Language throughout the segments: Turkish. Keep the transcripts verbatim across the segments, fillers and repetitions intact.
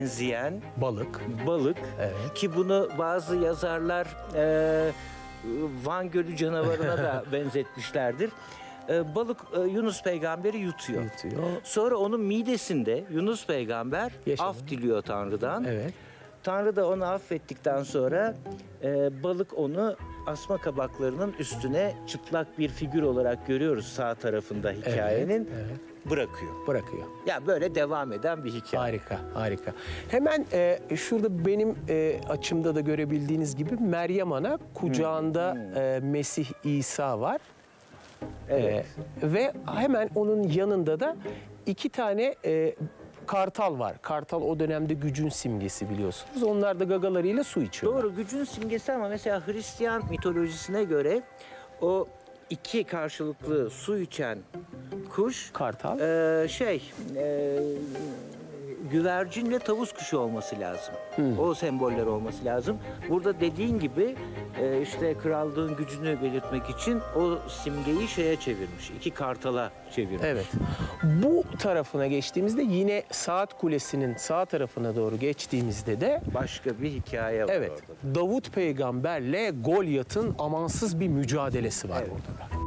benzeyen Balık. balık. Evet. Ki bunu bazı yazarlar e, Van Gölü canavarına da benzetmişlerdir. E, balık e, Yunus peygamberi yutuyor. Yutuyor. Sonra onun midesinde Yunus peygamber Yaşamıyor. af diliyor Tanrı'dan. Evet. Tanrı da onu affettikten sonra e, balık onu asma kabaklarının üstüne çıplak bir figür olarak görüyoruz sağ tarafında hikayenin. Evet, evet. Bırakıyor. Bırakıyor. Ya böyle devam eden bir hikaye. Harika, harika. Hemen e, şurada benim e, açımda da görebildiğiniz gibi Meryem Ana kucağında e, Mesih İsa var. Evet. E, ve hemen onun yanında da iki tane e, kartal var. Kartal o dönemde gücün simgesi biliyorsunuz. Onlar da gagalarıyla su içiyorlar. Doğru, gücün simgesi ama mesela Hristiyan mitolojisine göre o iki karşılıklı su içen kuş Kartal. e, şey e, güvercinle tavus kuşu olması lazım. O semboller olması lazım. Burada dediğin gibi e, işte krallığın gücünü belirtmek için o simgeyi şeye çevirmiş. İki kartala çevirmiş. Evet. Bu tarafına geçtiğimizde yine saat kulesinin sağ tarafına doğru geçtiğimizde de Başka bir hikaye var evet, orada. Davut peygamberle Golyat'ın amansız bir mücadelesi var Evet. orada da.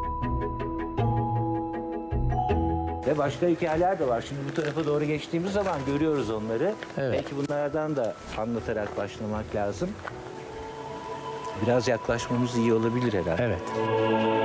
Ve başka hikayeler de var. Şimdi bu tarafa doğru geçtiğimiz zaman görüyoruz onları. Evet. Belki bunlardan da anlatarak başlamak lazım. Biraz yaklaşmamız iyi olabilir herhalde. Evet.